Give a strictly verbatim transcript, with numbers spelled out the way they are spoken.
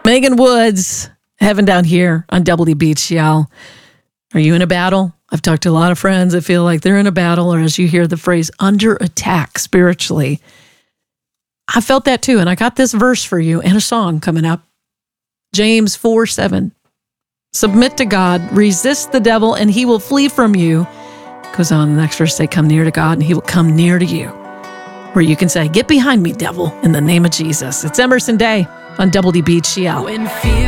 Megan Woods, Heaven Down Here on Double D Beach, y'all. Are you in a battle? I've talked to a lot of friends that feel like they're in a battle, or as you hear the phrase, under attack spiritually. I felt that too, and I got this verse for you and a song coming up. James four seven. Submit to God, resist the devil, and he will flee from you. Goes on in the next verse, say, come near to God, and he will come near to you. Where you can say, get behind me, devil, in the name of Jesus. It's Emerson Day on Double D Beach, Seattle. When fear